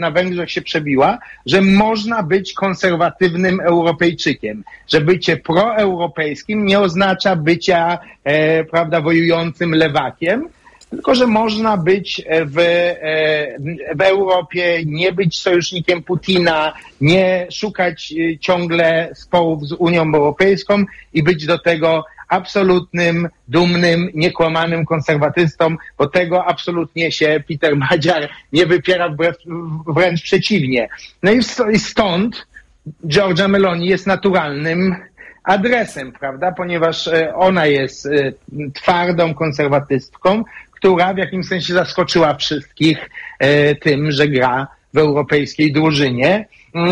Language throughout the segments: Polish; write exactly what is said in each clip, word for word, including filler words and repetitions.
na Węgrzech się przebiła, że można być konserwatywnym Europejczykiem, że bycie proeuropejskim nie oznacza bycia, e, prawda, wojującym lewakiem, tylko że można być w, e, w Europie, nie być sojusznikiem Putina, nie szukać ciągle sporów z Unią Europejską i być do tego absolutnym, dumnym, niekłamanym konserwatystą, bo tego absolutnie się Peter Madziar nie wypiera, wbrew, wręcz przeciwnie. No i stąd Giorgia Meloni jest naturalnym adresem, prawda, ponieważ ona jest twardą konserwatystką, która w jakimś sensie zaskoczyła wszystkich tym, że gra w europejskiej drużynie.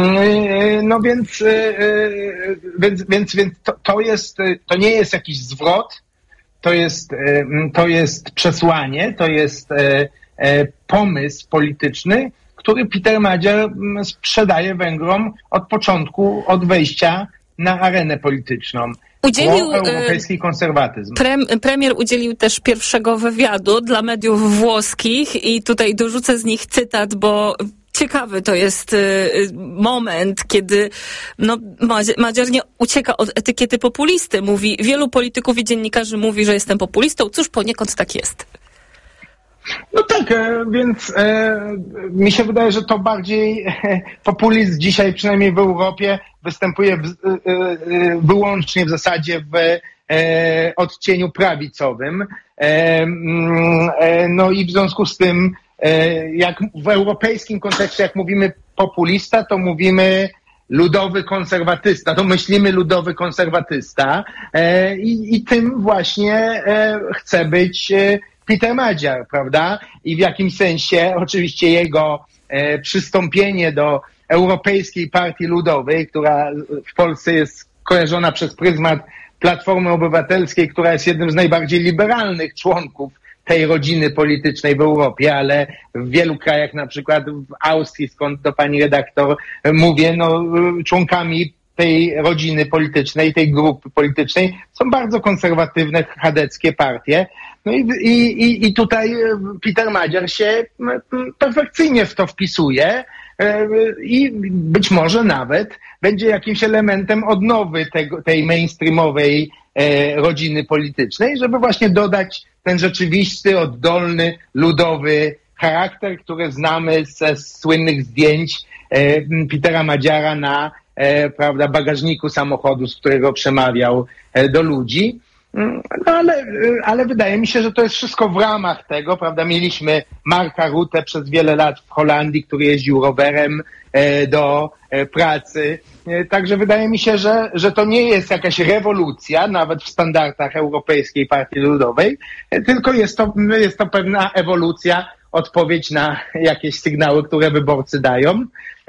No więc, więc, więc, więc to, to jest, to nie jest jakiś zwrot, to jest, to jest przesłanie, to jest pomysł polityczny, który Peter Madziar sprzedaje Węgrom od początku, od wejścia na arenę polityczną. Udzielił, europejski konserwatyzm. Pre, premier udzielił też pierwszego wywiadu dla mediów włoskich i tutaj dorzucę z nich cytat, bo ciekawy to jest y, moment, kiedy no, Madziar nie ucieka od etykiety populisty. Mówi, wielu polityków i dziennikarzy mówi, że jestem populistą. Cóż, poniekąd tak jest. No tak, e, więc e, mi się wydaje, że to bardziej e, populizm dzisiaj, przynajmniej w Europie, występuje w, e, e, wyłącznie w zasadzie w e, odcieniu prawicowym. E, e, no i w związku z tym, e, jak w europejskim kontekście, jak mówimy populista, to mówimy ludowy konserwatysta, to myślimy ludowy konserwatysta e, i, i tym właśnie e, chce być e, Peter Madziar, prawda? I w jakimś sensie oczywiście jego e, przystąpienie do Europejskiej Partii Ludowej, która w Polsce jest kojarzona przez pryzmat Platformy Obywatelskiej, która jest jednym z najbardziej liberalnych członków tej rodziny politycznej w Europie, ale w wielu krajach, na przykład w Austrii, skąd to pani redaktor mówię, no członkami tej rodziny politycznej, tej grupy politycznej są bardzo konserwatywne, chadeckie partie. No i, i, i tutaj Peter Madziar się perfekcyjnie w to wpisuje i być może nawet będzie jakimś elementem odnowy tego, tej mainstreamowej rodziny politycznej, żeby właśnie dodać ten rzeczywisty, oddolny, ludowy charakter, który znamy ze słynnych zdjęć Petera Madziara na prawda, bagażniku samochodu, z którego przemawiał do ludzi. No ale, ale wydaje mi się, że to jest wszystko w ramach tego, prawda? Mieliśmy Marka Rutte przez wiele lat w Holandii, który jeździł rowerem do pracy. Także wydaje mi się, że, że to nie jest jakaś rewolucja, nawet w standardach Europejskiej Partii Ludowej, tylko jest to, jest to pewna ewolucja, odpowiedź na jakieś sygnały, które wyborcy dają.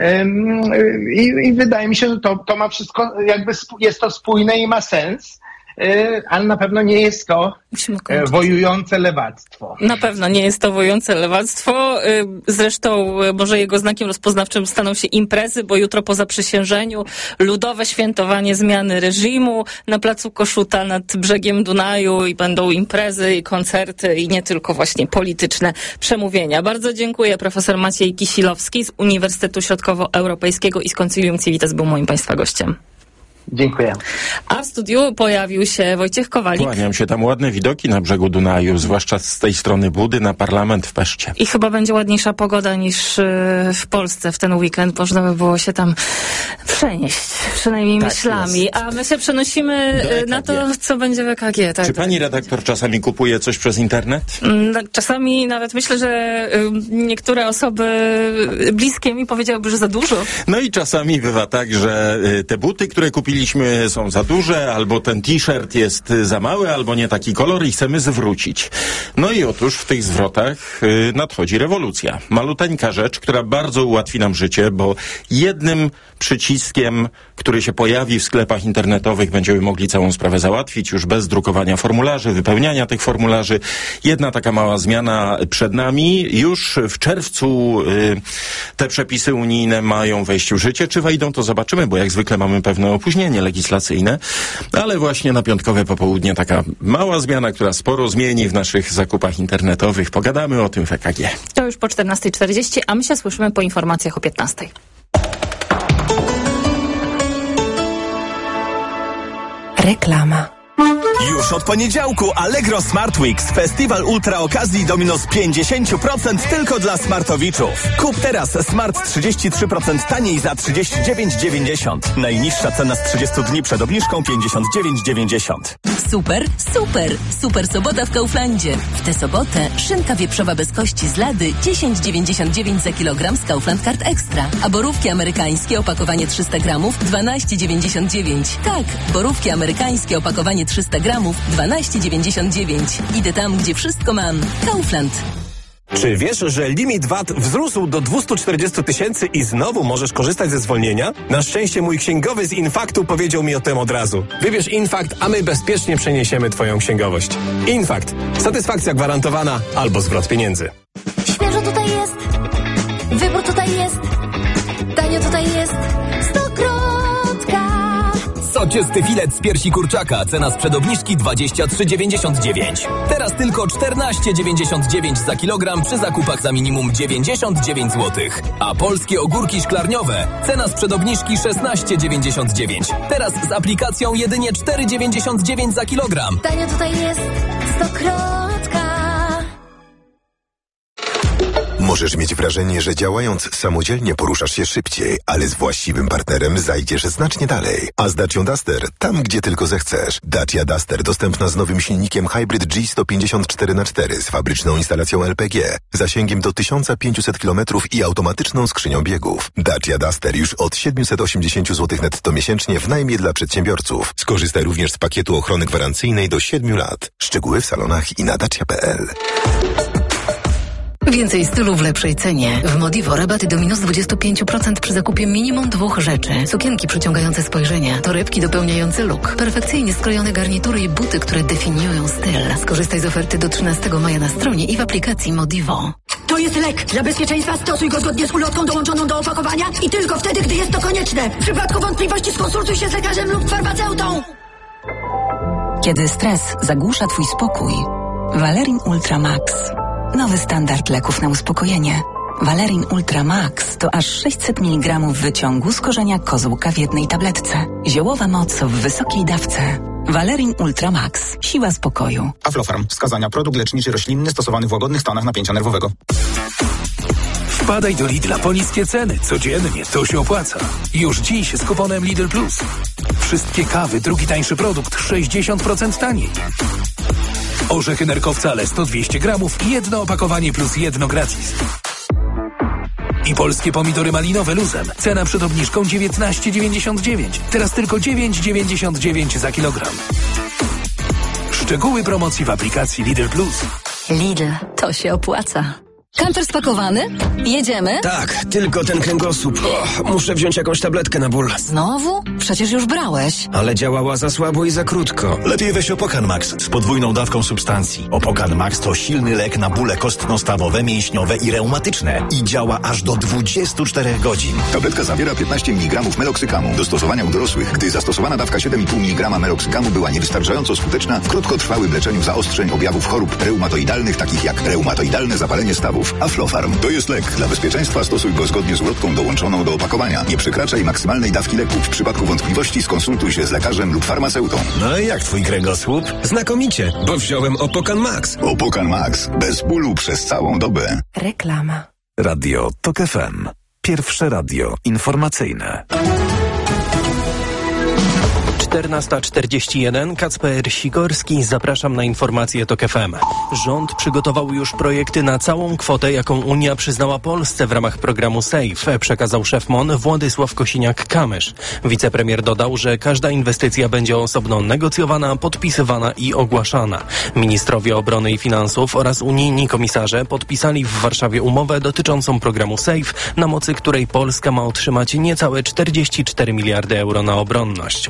I, i wydaje mi się, że to, to ma wszystko, jakby jest to spójne i ma sens. Ale na pewno nie jest to wojujące lewactwo. Na pewno nie jest to wojujące lewactwo. Zresztą może jego znakiem rozpoznawczym staną się imprezy, bo jutro po zaprzysiężeniu ludowe świętowanie zmiany reżimu na placu Kossuta nad brzegiem Dunaju i będą imprezy i koncerty i nie tylko właśnie polityczne przemówienia. Bardzo dziękuję. Profesor Maciej Kisilowski z Uniwersytetu Środkowoeuropejskiego i z Concilium Civitas był moim państwa gościem. Dziękuję. A w studiu pojawił się Wojciech Kowalik. Kłaniam się, tam ładne widoki na brzegu Dunaju, zwłaszcza z tej strony Budy na parlament w Peszcie. I chyba będzie ładniejsza pogoda niż w Polsce w ten weekend. Można by było się tam przenieść, przynajmniej tak myślami. Jest. A my się przenosimy na to, co będzie w E K G. Tak, Czy pani tak. redaktor czasami kupuje coś przez internet? Czasami nawet myślę, że niektóre osoby bliskie mi powiedziałyby, że za dużo. No i czasami bywa tak, że te buty, które kupiliśmy, są za duże, albo ten t-shirt jest za mały, albo nie taki kolor i chcemy zwrócić. No i otóż w tych zwrotach y, nadchodzi rewolucja. Maluteńka rzecz, która bardzo ułatwi nam życie, bo jednym przyciskiem, który się pojawi w sklepach internetowych, będziemy mogli całą sprawę załatwić, już bez drukowania formularzy, wypełniania tych formularzy. Jedna taka mała zmiana przed nami. Już w czerwcu y, te przepisy unijne mają wejść w życie. Czy wejdą, to zobaczymy, bo jak zwykle mamy pewne opóźnienie. opóźnienie legislacyjne, ale właśnie na piątkowe popołudnie taka mała zmiana, która sporo zmieni w naszych zakupach internetowych. Pogadamy o tym w E K G. To już po czternastej czterdzieści, a my się słyszymy po informacjach o piętnastej. Reklama. Już od poniedziałku Allegro Smart Weeks. Festiwal ultra okazji do minus pięćdziesiąt procent tylko dla smartowiczów. Kup teraz Smart trzydzieści trzy procent taniej za trzydzieści dziewięć dziewięćdziesiąt. Najniższa cena z trzydziestu dni przed obniżką pięćdziesiąt dziewięć dziewięćdziesiąt. Super, super, super sobota w Kauflandzie. W tę sobotę szynka wieprzowa bez kości z lady dziesięć dziewięćdziesiąt dziewięć za kilogram z Kaufland Card Extra. A borówki amerykańskie opakowanie trzysta gramów dwanaście dziewięćdziesiąt dziewięć. Tak, borówki amerykańskie opakowanie trzysta gramów dwanaście dziewięćdziesiąt dziewięć. Idę tam, gdzie wszystko mam. Kaufland. Czy wiesz, że limit V A T wzrósł do dwieście czterdzieści tysięcy i znowu możesz korzystać ze zwolnienia? Na szczęście mój księgowy z Infaktu powiedział mi o tym od razu. Wybierz Infakt, a my bezpiecznie przeniesiemy twoją księgowość. Infakt. Satysfakcja gwarantowana albo zwrot pieniędzy. Świeżo tutaj jest. Wybór tutaj jest. Tanio tutaj jest. Stokrotka. Soczysty filet z piersi kurczaka. Cena sprzed obniżki dwadzieścia trzy dziewięćdziesiąt dziewięć. Teraz tylko czternaście dziewięćdziesiąt dziewięć za kilogram przy zakupach za minimum dziewięćdziesiąt dziewięć złotych. A polskie ogórki szklarniowe. Cena sprzed obniżki szesnaście dziewięćdziesiąt dziewięć. Teraz z aplikacją jedynie cztery dziewięćdziesiąt dziewięć za kilogram. Tanio tutaj jest. Stokrotka. Możesz mieć wrażenie, że działając samodzielnie poruszasz się szybciej, ale z właściwym partnerem zajdziesz znacznie dalej. A z Dacią Duster tam, gdzie tylko zechcesz. Dacia Duster dostępna z nowym silnikiem Hybrid G sto pięćdziesiąt cztery na cztery z fabryczną instalacją L P G, zasięgiem do tysiąc pięćset kilometrów i automatyczną skrzynią biegów. Dacia Duster już od siedemset osiemdziesiąt złotych netto miesięcznie w najmie dla przedsiębiorców. Skorzystaj również z pakietu ochrony gwarancyjnej do siedmiu lat. Szczegóły w salonach i na dacia kropka p l. Więcej stylu w lepszej cenie. W Modivo rabaty do minus dwadzieścia pięć procent przy zakupie minimum dwóch rzeczy. Sukienki przyciągające spojrzenia, torebki dopełniające look, perfekcyjnie skrojone garnitury i buty, które definiują styl. Skorzystaj z oferty do trzynastego maja na stronie i w aplikacji Modivo. To jest lek. Dla bezpieczeństwa stosuj go zgodnie z ulotką dołączoną do opakowania i tylko wtedy, gdy jest to konieczne. W przypadku wątpliwości skonsultuj się z lekarzem lub farmaceutą. Kiedy stres zagłusza twój spokój, Valerin Ultra Max. Nowy standard leków na uspokojenie. Valerin Ultra Max to aż sześćset miligramów wyciągu z korzenia kozłka w jednej tabletce. Ziołowa moc w wysokiej dawce. Valerin Ultra Max. Siła spokoju. Aflofarm. Wskazania. Produkt leczniczy roślinny stosowany w łagodnych stanach napięcia nerwowego. Wpadaj do Lidla po niskie ceny. Codziennie to się opłaca. Już dziś z kuponem Lidl Plus. Wszystkie kawy, drugi tańszy produkt, sześćdziesiąt procent taniej. Orzechy nerkowca ale sto dwieście gramów i jedno opakowanie plus jedno gratis. I polskie pomidory malinowe luzem. Cena przed obniżką dziewiętnaście dziewięćdziesiąt dziewięć. Teraz tylko dziewięć dziewięćdziesiąt dziewięć za kilogram. Szczegóły promocji w aplikacji Lidl Plus. Lidl, to się opłaca. Kamper spakowany? Jedziemy? Tak, tylko ten kręgosłup. O, muszę wziąć jakąś tabletkę na ból. Znowu? Przecież już brałeś. Ale działała za słabo i za krótko. Lepiej weź Opokan Max z podwójną dawką substancji. Opokan Max to silny lek na bóle kostno-stawowe, mięśniowe i reumatyczne. I działa aż do dwudziestu czterech godzin. Tabletka zawiera piętnaście miligramów meloksykamu. Do stosowania u dorosłych. Gdy zastosowana dawka siedem i pół miligrama meloksykamu była niewystarczająco skuteczna w krótkotrwałym leczeniu zaostrzeń objawów chorób reumatoidalnych, takich jak reumatoidalne zapalenie stawów. Aflofarm to jest lek. Dla bezpieczeństwa stosuj go zgodnie z ulotką dołączoną do opakowania. Nie przekraczaj maksymalnej dawki leku. W przypadku wątpliwości skonsultuj się z lekarzem lub farmaceutą. No i jak twój kręgosłup? Znakomicie, bo wziąłem Opokan Max. Opokan Max. Bez bólu przez całą dobę. Reklama. Radio Tok F M. Pierwsze radio informacyjne. czternasta czterdzieści jeden, Kacper Sikorski, zapraszam na informacje Tok F M. Rząd przygotował już projekty na całą kwotę, jaką Unia przyznała Polsce w ramach programu SAFE, przekazał szef M O N Władysław Kosiniak-Kamysz. Wicepremier dodał, że każda inwestycja będzie osobno negocjowana, podpisywana i ogłaszana. Ministrowie obrony i finansów oraz unijni komisarze podpisali w Warszawie umowę dotyczącą programu SAFE, na mocy której Polska ma otrzymać niecałe czterdzieści cztery miliardy euro na obronność. Umowa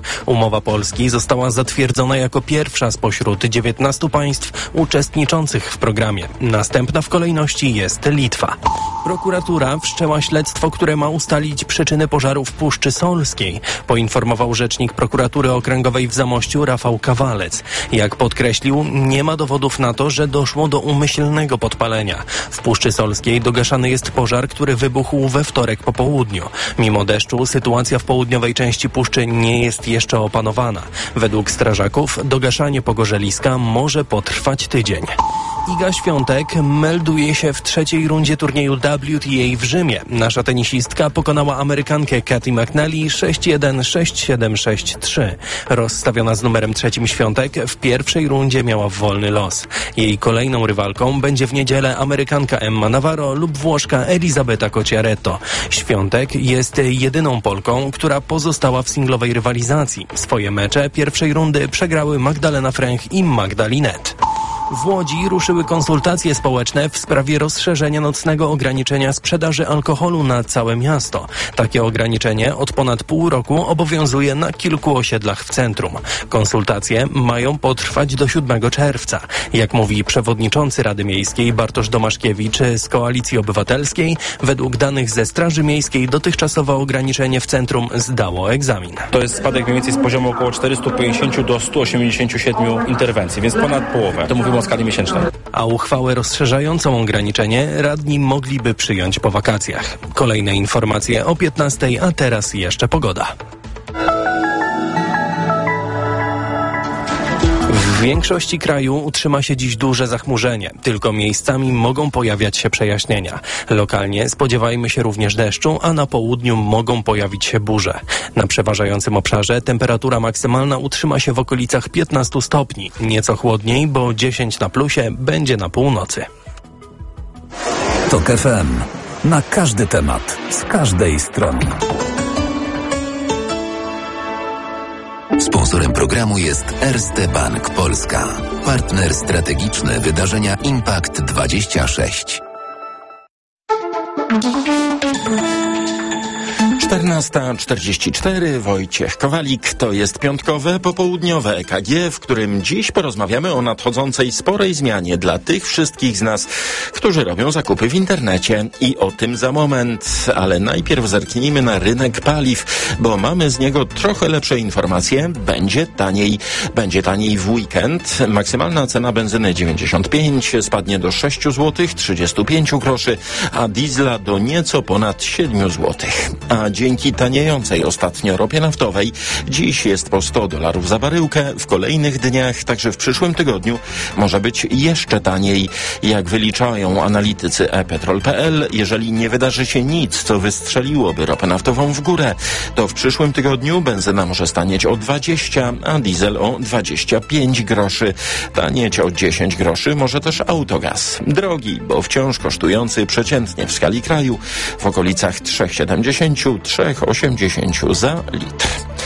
Południowa Polski została zatwierdzona jako pierwsza spośród dziewiętnastu państw uczestniczących w programie. Następna w kolejności jest Litwa. Prokuratura wszczęła śledztwo, które ma ustalić przyczyny pożaru w Puszczy Solskiej, poinformował rzecznik prokuratury okręgowej w Zamościu Rafał Kawalec. Jak podkreślił, nie ma dowodów na to, że doszło do umyślnego podpalenia. W Puszczy Solskiej dogaszany jest pożar, który wybuchł we wtorek po południu. Mimo deszczu sytuacja w południowej części puszczy nie jest jeszcze opanowana. Według strażaków dogaszanie pogorzeliska może potrwać tydzień. Iga Świątek melduje się w trzeciej rundzie turnieju W T A w Rzymie. Nasza tenisistka pokonała Amerykankę Cathy McNally sześć jeden, sześć siedem, sześć trzy. Rozstawiona z numerem trzecim Świątek w pierwszej rundzie miała wolny los. Jej kolejną rywalką będzie w niedzielę Amerykanka Emma Navarro lub Włoszka Elisabetta Cocciaretto. Świątek jest jedyną Polką, która pozostała w singlowej rywalizacji. Swoje mecze pierwszej rundy przegrały Magdalena Fręch i Magda Linette. W Łodzi ruszyły konsultacje społeczne w sprawie rozszerzenia nocnego ograniczenia sprzedaży alkoholu na całe miasto. Takie ograniczenie od ponad pół roku obowiązuje na kilku osiedlach w centrum. Konsultacje mają potrwać do siódmego czerwca. Jak mówi przewodniczący Rady Miejskiej Bartosz Domaszkiewicz z Koalicji Obywatelskiej, według danych ze Straży Miejskiej dotychczasowe ograniczenie w centrum zdało egzamin. To jest spadek mniej więcej z poziomu około czterysta pięćdziesiąt do stu osiemdziesięciu siedmiu interwencji, więc ponad połowę. To mówimy o skali miesięcznej. A uchwałę rozszerzającą ograniczenie radni mogliby przyjąć po wakacjach. Kolejne informacje o piętnastej, a teraz jeszcze pogoda. W większości kraju utrzyma się dziś duże zachmurzenie. Tylko miejscami mogą pojawiać się przejaśnienia. Lokalnie spodziewajmy się również deszczu, a na południu mogą pojawić się burze. Na przeważającym obszarze temperatura maksymalna utrzyma się w okolicach piętnastu stopni. Nieco chłodniej, bo dziesięć na plusie będzie na północy. Tok F M. Na każdy temat, z każdej strony. Sponsorem programu jest Erste Bank Polska. Partner strategiczny wydarzenia Impact dwadzieścia sześć. czternasta czterdzieści cztery, Wojciech Kowalik. To jest piątkowe, popołudniowe E K G, w którym dziś porozmawiamy o nadchodzącej sporej zmianie dla tych wszystkich z nas, którzy robią zakupy w internecie. I o tym za moment, ale najpierw zerknijmy na rynek paliw, bo mamy z niego trochę lepsze informacje. Będzie taniej. Będzie taniej w weekend. Maksymalna cena benzyny dziewięćdziesiąt pięć spadnie do sześć złotych trzydzieści pięć groszy, a diesla do nieco ponad siedem złotych. A dzięki taniejącej ostatnio ropie naftowej dziś jest po sto dolarów za baryłkę. W kolejnych dniach, także w przyszłym tygodniu, może być jeszcze taniej. Jak wyliczają analitycy e petrol kropka p l, jeżeli nie wydarzy się nic, co wystrzeliłoby ropę naftową w górę, to w przyszłym tygodniu benzyna może stanieć o dwadzieścia, a diesel o dwadzieścia pięć groszy. Tanieć o dziesięć groszy może też autogaz. Drogi, bo wciąż kosztujący przeciętnie w skali kraju w okolicach trzy siedemdziesiąt, trzy osiemdziesiąt za litr.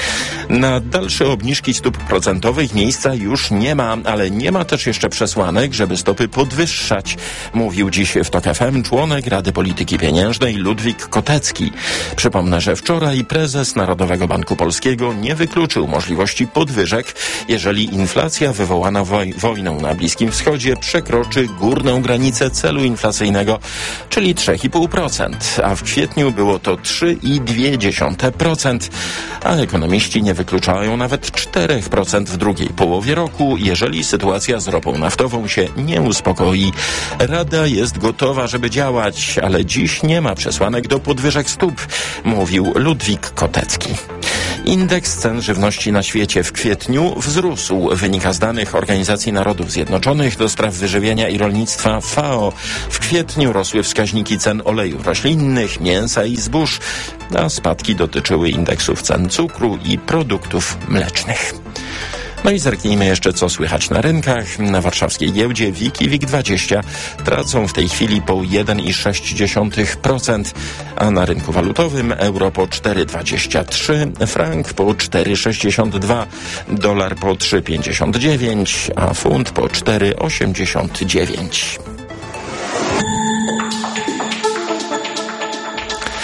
Na dalsze obniżki stóp procentowych miejsca już nie ma, ale nie ma też jeszcze przesłanek, żeby stopy podwyższać, mówił dziś w Tok F M członek Rady Polityki Pieniężnej Ludwik Kotecki. Przypomnę, że wczoraj prezes Narodowego Banku Polskiego nie wykluczył możliwości podwyżek, jeżeli inflacja wywołana woj- wojną na Bliskim Wschodzie przekroczy górną granicę celu inflacyjnego, czyli trzy i pół procent, a w kwietniu było to trzy i dwie dziesiąte procent, a ekonomiści nie wykluczają nawet cztery procent w drugiej połowie roku, jeżeli sytuacja z ropą naftową się nie uspokoi. Rada jest gotowa, żeby działać, ale dziś nie ma przesłanek do podwyżek stóp, mówił Ludwik Kotecki. Indeks cen żywności na świecie w kwietniu wzrósł, wynika z danych Organizacji Narodów Zjednoczonych do spraw wyżywienia i rolnictwa F A O. W kwietniu rosły wskaźniki cen olejów roślinnych, mięsa i zbóż, a spadki dotyczyły indeksów cen cukru i produktów mlecznych. No i zerknijmy jeszcze, co słychać na rynkach. Na warszawskiej giełdzie W I K i W I K dwadzieścia tracą w tej chwili po jeden i sześć procent, a na rynku walutowym euro po cztery dwadzieścia trzy, frank po cztery sześćdziesiąt dwa, dolar po trzy pięćdziesiąt dziewięć, a funt po cztery osiemdziesiąt dziewięć.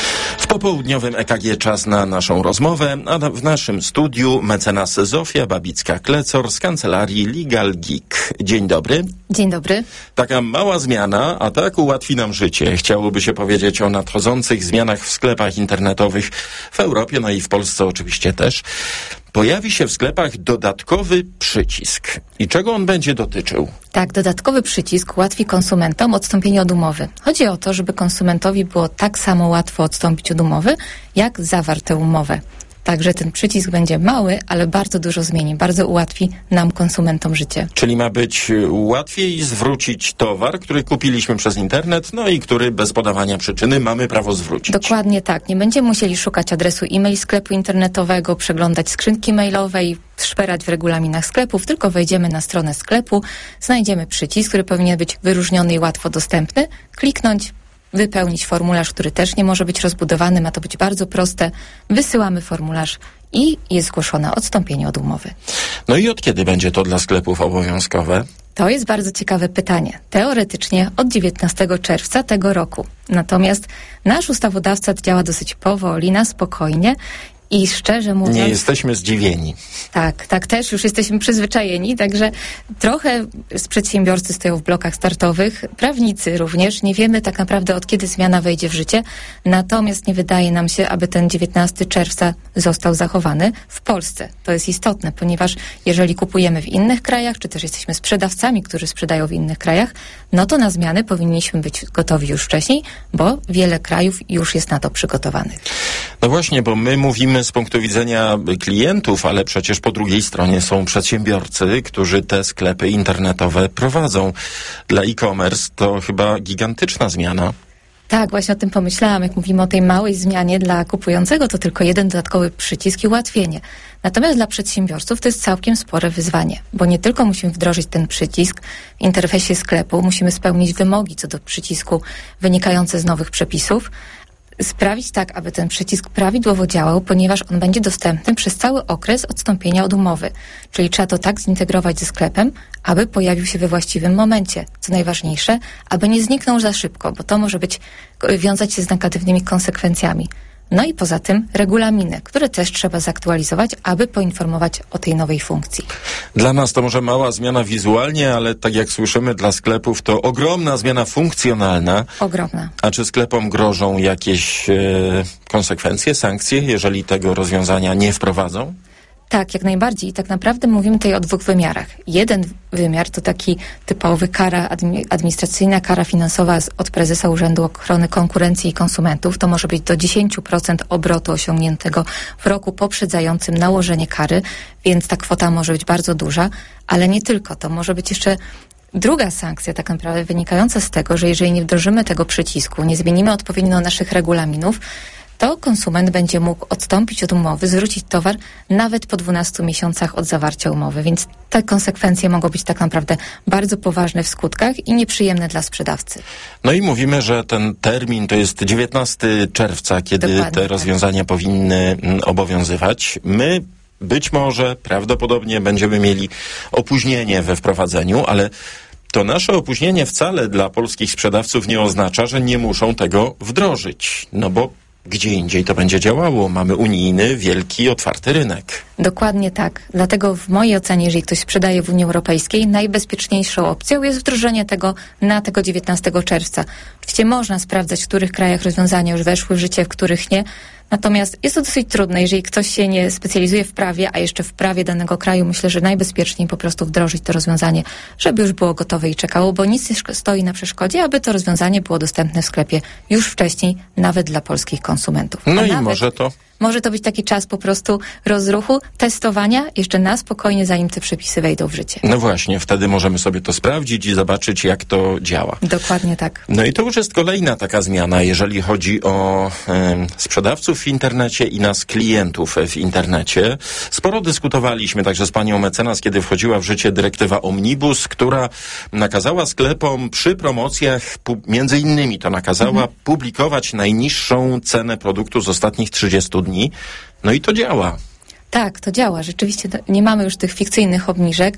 popołudniowym E K G czas na naszą rozmowę, a w naszym studiu mecenas Zofia Babicka-Klecor z kancelarii Legal Geek. Dzień dobry. Dzień dobry. Taka mała zmiana, a tak ułatwi nam życie. Chciałoby się powiedzieć o nadchodzących zmianach w sklepach internetowych w Europie, no i w Polsce oczywiście też. Pojawi się w sklepach dodatkowy przycisk. I czego on będzie dotyczył? Tak, dodatkowy przycisk ułatwi konsumentom odstąpienie od umowy. Chodzi o to, żeby konsumentowi było tak samo łatwo odstąpić od umowy, jak zawarł tę umowę. Także ten przycisk będzie mały, ale bardzo dużo zmieni, bardzo ułatwi nam, konsumentom, życie. Czyli ma być łatwiej zwrócić towar, który kupiliśmy przez internet, no i który bez podawania przyczyny mamy prawo zwrócić. Dokładnie tak. Nie będziemy musieli szukać adresu e-mail sklepu internetowego, przeglądać skrzynki mailowej, szperać w regulaminach sklepów, tylko wejdziemy na stronę sklepu, znajdziemy przycisk, który powinien być wyróżniony i łatwo dostępny, kliknąć, wypełnić formularz, który też nie może być rozbudowany, ma to być bardzo proste. Wysyłamy formularz i jest zgłoszone odstąpienie od umowy. No i od kiedy będzie to dla sklepów obowiązkowe? To jest bardzo ciekawe pytanie. Teoretycznie od dziewiętnastego czerwca tego roku. Natomiast nasz ustawodawca działa dosyć powoli, na spokojnie. I szczerze mówiąc... Nie jesteśmy zdziwieni. Tak, tak też już jesteśmy przyzwyczajeni, także trochę z przedsiębiorcy stoją w blokach startowych, prawnicy również. Nie wiemy tak naprawdę, od kiedy zmiana wejdzie w życie, natomiast nie wydaje nam się, aby ten dziewiętnastego czerwca został zachowany w Polsce. To jest istotne, ponieważ jeżeli kupujemy w innych krajach, czy też jesteśmy sprzedawcami, którzy sprzedają w innych krajach, no to na zmiany powinniśmy być gotowi już wcześniej, bo wiele krajów już jest na to przygotowanych. No właśnie, bo my mówimy z punktu widzenia klientów, ale przecież po drugiej stronie są przedsiębiorcy, którzy te sklepy internetowe prowadzą. Dla e-commerce to chyba gigantyczna zmiana. Tak, właśnie o tym pomyślałam. Jak mówimy o tej małej zmianie dla kupującego, to tylko jeden dodatkowy przycisk i ułatwienie. Natomiast dla przedsiębiorców to jest całkiem spore wyzwanie, bo nie tylko musimy wdrożyć ten przycisk w interfejsie sklepu, musimy spełnić wymogi co do przycisku wynikające z nowych przepisów, sprawić tak, aby ten przycisk prawidłowo działał, ponieważ on będzie dostępny przez cały okres odstąpienia od umowy. Czyli trzeba to tak zintegrować ze sklepem, aby pojawił się we właściwym momencie. Co najważniejsze, aby nie zniknął za szybko, bo to może być wiązać się z negatywnymi konsekwencjami. No i poza tym regulaminy, które też trzeba zaktualizować, aby poinformować o tej nowej funkcji. Dla nas to może mała zmiana wizualnie, ale tak jak słyszymy, dla sklepów to ogromna zmiana funkcjonalna. Ogromna. A czy sklepom grożą jakieś e, konsekwencje, sankcje, jeżeli tego rozwiązania nie wprowadzą? Tak, jak najbardziej. I tak naprawdę mówimy tutaj o dwóch wymiarach. Jeden wymiar to taki typowy kara administracyjna, kara finansowa od prezesa Urzędu Ochrony Konkurencji i Konsumentów. To może być do dziesięć procent obrotu osiągniętego w roku poprzedzającym nałożenie kary, więc ta kwota może być bardzo duża, ale nie tylko. To może być jeszcze druga sankcja tak naprawdę wynikająca z tego, że jeżeli nie wdrożymy tego przycisku, nie zmienimy odpowiednio naszych regulaminów, to konsument będzie mógł odstąpić od umowy, zwrócić towar nawet po dwunastu miesiącach od zawarcia umowy. Więc te konsekwencje mogą być tak naprawdę bardzo poważne w skutkach i nieprzyjemne dla sprzedawcy. No i mówimy, że ten termin to jest dziewiętnastego czerwca, kiedy Dokładnie, te rozwiązania tak. powinny obowiązywać. My być może, prawdopodobnie będziemy mieli opóźnienie we wprowadzeniu, ale to nasze opóźnienie wcale dla polskich sprzedawców nie oznacza, że nie muszą tego wdrożyć. No bo gdzie indziej to będzie działało. Mamy unijny, wielki, otwarty rynek. Dokładnie tak. Dlatego w mojej ocenie, jeżeli ktoś sprzedaje w Unii Europejskiej, najbezpieczniejszą opcją jest wdrożenie tego na tego dziewiętnastego czerwca. Oczywiście można sprawdzać, w których krajach rozwiązania już weszły w życie, w których nie. Natomiast jest to dosyć trudne, jeżeli ktoś się nie specjalizuje w prawie, a jeszcze w prawie danego kraju, myślę, że najbezpieczniej po prostu wdrożyć to rozwiązanie, żeby już było gotowe i czekało, bo nic nie stoi na przeszkodzie, aby to rozwiązanie było dostępne w sklepie już wcześniej, nawet dla polskich konsumentów. No a i nawet może to... Może to być taki czas po prostu rozruchu, testowania, jeszcze na spokojnie, zanim te przepisy wejdą w życie. No właśnie, wtedy możemy sobie to sprawdzić i zobaczyć, jak to działa. Dokładnie tak. No i to już jest kolejna taka zmiana, jeżeli chodzi o e, sprzedawców w internecie i nas klientów w internecie. Sporo dyskutowaliśmy także z panią mecenas, kiedy wchodziła w życie dyrektywa Omnibus, która nakazała sklepom przy promocjach, pu- między innymi to nakazała mhm. publikować najniższą cenę produktu z ostatnich trzydziestu dni. No i to działa. Tak, to działa. Rzeczywiście nie mamy już tych fikcyjnych obniżek.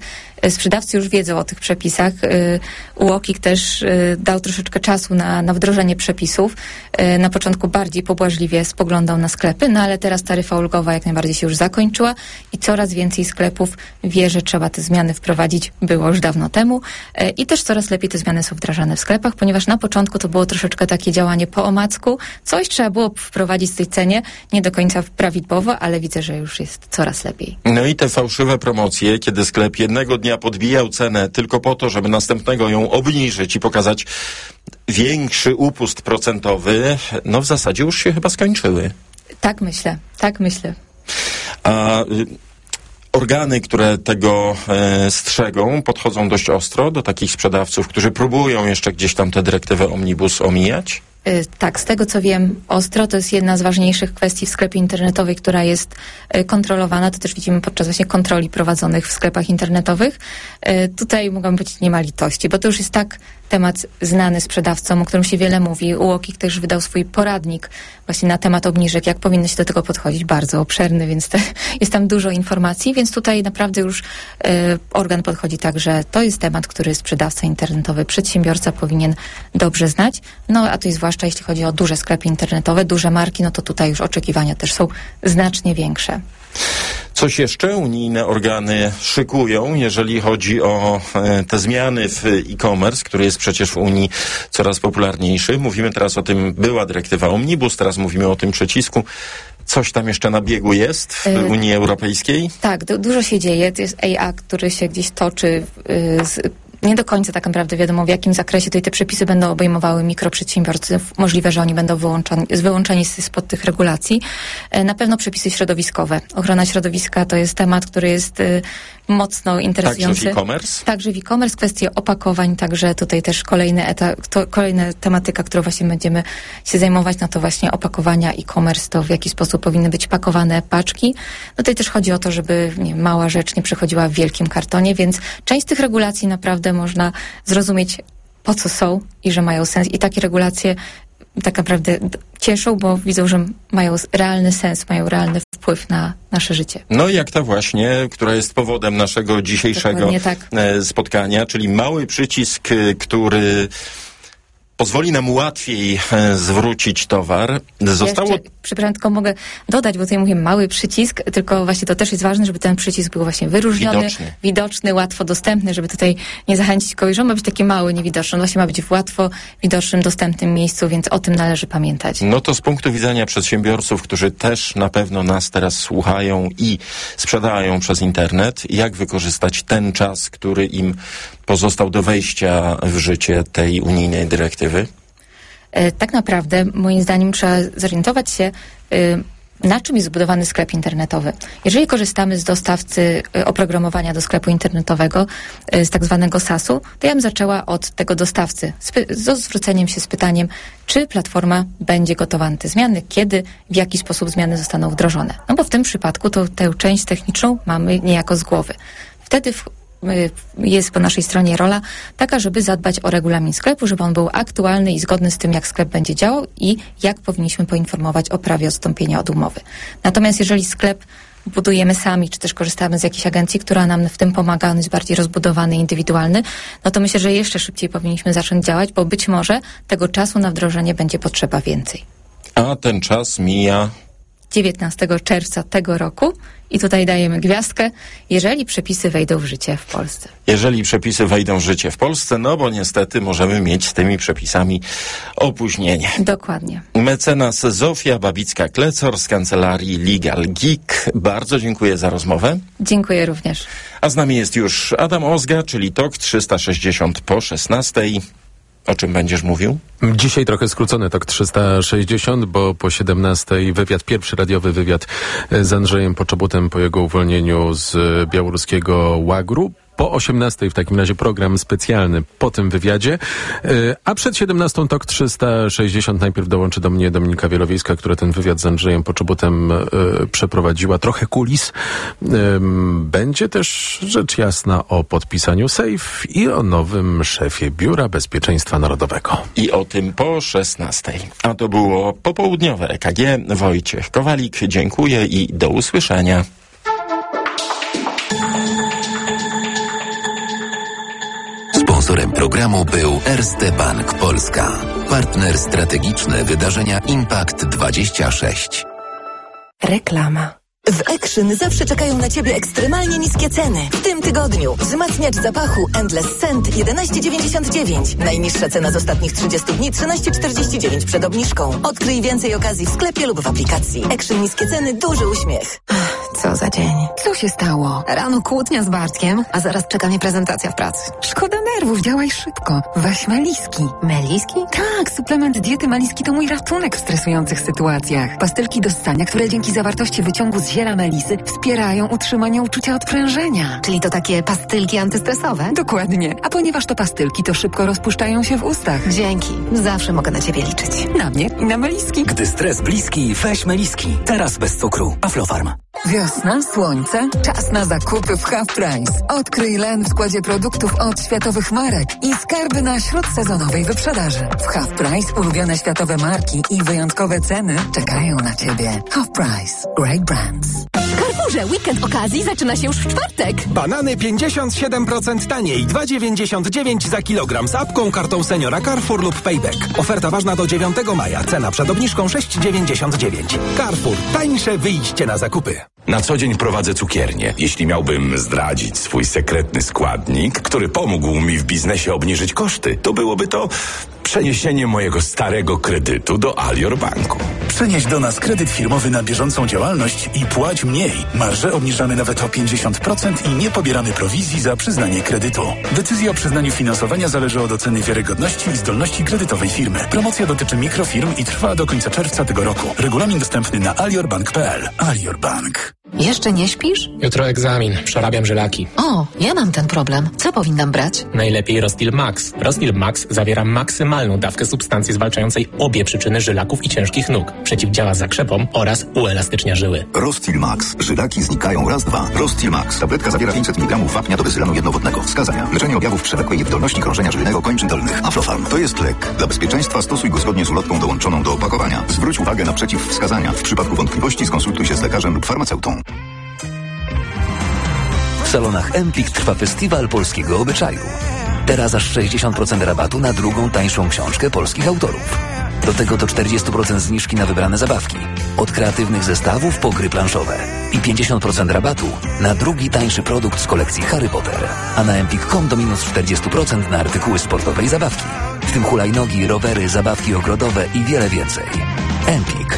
sprzedawcy już wiedzą o tych przepisach. U O K I K też dał troszeczkę czasu na, na wdrożenie przepisów. Na początku bardziej pobłażliwie spoglądał na sklepy, no ale teraz taryfa ulgowa jak najbardziej się już zakończyła i coraz więcej sklepów wie, że trzeba te zmiany wprowadzić. Było już dawno temu. I też coraz lepiej te zmiany są wdrażane w sklepach, ponieważ na początku to było troszeczkę takie działanie po omacku. Coś trzeba było wprowadzić w tej cenie, nie do końca prawidłowo, ale widzę, że już jest coraz lepiej. No i te fałszywe promocje, kiedy sklep jednego dnia podbijał cenę tylko po to, żeby następnego ją obniżyć i pokazać większy upust procentowy, no w zasadzie już się chyba skończyły. Tak myślę, tak myślę. A y, organy, które tego e, strzegą, podchodzą dość ostro do takich sprzedawców, którzy próbują jeszcze gdzieś tam tę dyrektywę Omnibus omijać? Y, tak, z tego co wiem, ostro to jest jedna z ważniejszych kwestii w sklepie internetowej, która jest y, kontrolowana. To też widzimy podczas właśnie kontroli prowadzonych w sklepach internetowych. Y, tutaj mogą być nie ma litości, bo to już jest tak temat znany sprzedawcom, o którym się wiele mówi. U O K I K też wydał swój poradnik właśnie na temat obniżek, jak powinno się do tego podchodzić. Bardzo obszerny, więc te, jest tam dużo informacji, więc tutaj naprawdę już y, organ podchodzi tak, że to jest temat, który sprzedawca internetowy, przedsiębiorca powinien dobrze znać. No a to jest zwłaszcza jeśli chodzi o duże sklepy internetowe, duże marki, no to tutaj już oczekiwania też są znacznie większe. Coś jeszcze unijne organy szykują, jeżeli chodzi o e, te zmiany w e-commerce, który jest przecież w Unii coraz popularniejszy. Mówimy teraz o tym, była dyrektywa Omnibus, teraz mówimy o tym przycisku. Coś tam jeszcze na biegu jest w y- Unii Europejskiej? Tak, du- dużo się dzieje. To jest A I, który się gdzieś toczy y- z nie do końca tak naprawdę wiadomo, w jakim zakresie tutaj te przepisy będą obejmowały mikroprzedsiębiorców. Możliwe, że oni będą wyłączeni, wyłączeni spod tych regulacji. Na pewno przepisy środowiskowe. Ochrona środowiska to jest temat, który jest y, mocno interesujący. Także w e-commerce? Także w e-commerce, kwestie opakowań, także tutaj też kolejny etap, to kolejna tematyka, którą właśnie będziemy się zajmować, no to właśnie opakowania e-commerce, to w jaki sposób powinny być pakowane paczki. No tutaj też chodzi o to, żeby nie, mała rzecz nie przechodziła w wielkim kartonie, więc część z tych regulacji naprawdę można zrozumieć, po co są i że mają sens. I takie regulacje tak naprawdę cieszą, bo widzą, że mają realny sens, mają realny wpływ na nasze życie. No i jak ta właśnie, która jest powodem naszego dzisiejszego tak. spotkania, czyli mały przycisk, który pozwoli nam łatwiej e, zwrócić towar. Zostało... Jeszcze, przepraszam, tylko mogę dodać, bo tutaj mówię mały przycisk, tylko właśnie to też jest ważne, żeby ten przycisk był właśnie wyróżniony, widoczny, widoczny łatwo dostępny, żeby tutaj nie zachęcić kogoś, że on ma być taki mały, niewidoczny. On właśnie ma być w łatwo widocznym, dostępnym miejscu, więc o tym należy pamiętać. No to z punktu widzenia przedsiębiorców, którzy też na pewno nas teraz słuchają i sprzedają przez internet, jak wykorzystać ten czas, który im pozostał do wejścia w życie tej unijnej dyrektywy? Tak naprawdę, moim zdaniem, trzeba zorientować się, na czym jest zbudowany sklep internetowy. Jeżeli korzystamy z dostawcy oprogramowania do sklepu internetowego, z tak zwanego sasu, to ja bym zaczęła od tego dostawcy, z zwróceniem się z pytaniem, czy platforma będzie gotowa na te zmiany, kiedy, w jaki sposób zmiany zostaną wdrożone. No bo w tym przypadku to tę część techniczną mamy niejako z głowy. Wtedy w jest po naszej stronie rola taka, żeby zadbać o regulamin sklepu, żeby on był aktualny i zgodny z tym, jak sklep będzie działał i jak powinniśmy poinformować o prawie odstąpienia od umowy. Natomiast jeżeli sklep budujemy sami, czy też korzystamy z jakiejś agencji, która nam w tym pomaga, on jest bardziej rozbudowany, indywidualny, no to myślę, że jeszcze szybciej powinniśmy zacząć działać, bo być może tego czasu na wdrożenie będzie potrzeba więcej. A ten czas mija dziewiętnastego czerwca tego roku i tutaj dajemy gwiazdkę, jeżeli przepisy wejdą w życie w Polsce. Jeżeli przepisy wejdą w życie w Polsce, no bo niestety możemy mieć z tymi przepisami opóźnienie. Dokładnie. Mecenas Zofia Babicka-Klecor z kancelarii Legal Geek. Bardzo dziękuję za rozmowę. Dziękuję również. A z nami jest już Adam Ozga, czyli Tok trzysta sześćdziesiąt po szesnastej. O czym będziesz mówił? Dzisiaj trochę skrócony Tok trzysta sześćdziesiąt, bo po siedemnastej wywiad, pierwszy radiowy wywiad z Andrzejem Poczobutem po jego uwolnieniu z białoruskiego łagru. Po osiemnastej w takim razie program specjalny po tym wywiadzie, a przed siedemnastą Tok trzysta sześćdziesiąt najpierw dołączy do mnie Dominika Wielowiejska, która ten wywiad z Andrzejem Poczobutem y, przeprowadziła. Trochę kulis. Y, będzie też rzecz jasna o podpisaniu SAFE i o nowym szefie Biura Bezpieczeństwa Narodowego. I o tym po szesnastej. A to było popołudniowe E K G. Wojciech Kowalik, dziękuję i do usłyszenia. Sponsorem programu był Erste Bank Polska. Partner strategiczny wydarzenia Impact dwadzieścia sześć. Reklama. W Action zawsze czekają na Ciebie ekstremalnie niskie ceny. W tym tygodniu wzmacniacz zapachu Endless Scent jedenaście dziewięćdziesiąt dziewięć. Najniższa cena z ostatnich trzydziestu dni trzynaście czterdzieści dziewięć przed obniżką. Odkryj więcej okazji w sklepie lub w aplikacji. Action niskie ceny, duży uśmiech. Co za dzień. Co się stało? Rano kłótnia z Bartkiem, a zaraz czeka mnie prezentacja w pracy. Szkoda nerwów, działaj szybko. Weź Meliski. Meliski? Tak, suplement diety Meliski to mój ratunek w stresujących sytuacjach. Pastylki do ssania, które dzięki zawartości wyciągu z ziela melisy wspierają utrzymanie uczucia odprężenia. Czyli to takie pastylki antystresowe? Dokładnie. A ponieważ to pastylki, to szybko rozpuszczają się w ustach. Dzięki. Zawsze mogę na Ciebie liczyć. Na mnie i na Meliski. Gdy stres bliski, weź Meliski. Teraz bez cukru. Aflofarm. Wiosna, słońce, czas na zakupy w Half Price. Odkryj Len w składzie produktów od światowych marek i skarby na śródsezonowej wyprzedaży. W Half Price ulubione światowe marki i wyjątkowe ceny czekają na Ciebie. Half Price. Great brands. W Carrefourze weekend okazji zaczyna się już w czwartek. Banany pięćdziesiąt siedem procent taniej, dwa dziewięćdziesiąt dziewięć za kilogram z apką, kartą seniora Carrefour lub Payback. Oferta ważna do dziewiątego maja. Cena przed obniżką sześć dziewięćdziesiąt dziewięć. Carrefour. Tańsze wyjście na zakupy. Na co dzień prowadzę cukiernię. Jeśli miałbym zdradzić swój sekretny składnik, który pomógł mi w biznesie obniżyć koszty, to byłoby to przeniesienie mojego starego kredytu do Alior Banku. Przenieś do nas kredyt firmowy na bieżącą działalność i płać mniej. Marże obniżamy nawet o pięćdziesiąt procent i nie pobieramy prowizji za przyznanie kredytu. Decyzja o przyznaniu finansowania zależy od oceny wiarygodności i zdolności kredytowej firmy. Promocja dotyczy mikrofirm i trwa do końca czerwca tego roku. Regulamin dostępny na aliorbank kropka p l. Alior Bank. Jeszcze nie śpisz? Jutro egzamin. Przerabiam żylaki. O, ja mam ten problem. Co powinnam brać? Najlepiej Rostil Max. Rostil Max zawiera maksymalną dawkę substancji zwalczającej obie przyczyny żylaków i ciężkich nóg. Przeciwdziała zakrzepom oraz uelastycznia żyły. Rostil Max. Żylaki znikają raz, dwa. Rostil Max. Tabletka zawiera pięćset miligramów wapnia do bezylanu jednowodnego. Wskazania. Leczenie objawów przewlekłej niewydolności krążenia żylnego kończyn dolnych. Aflofarm. To jest lek. Dla bezpieczeństwa stosuj go zgodnie z ulotką dołączoną do opakowania. Zwróć uwagę na przeciwwskazania. W przypadku wątpliwości skonsultuj się z lekarzem lub farmaceutą. W salonach Empik trwa festiwal polskiego obyczaju. Teraz aż sześćdziesiąt procent rabatu na drugą tańszą książkę polskich autorów. Do tego to czterdzieści procent zniżki na wybrane zabawki. Od kreatywnych zestawów po gry planszowe. I pięćdziesiąt procent rabatu na drugi tańszy produkt z kolekcji Harry Potter. A na empik kropka com do minus czterdzieści procent na artykuły sportowe i zabawki. W tym hulajnogi, rowery, zabawki ogrodowe i wiele więcej. Empik.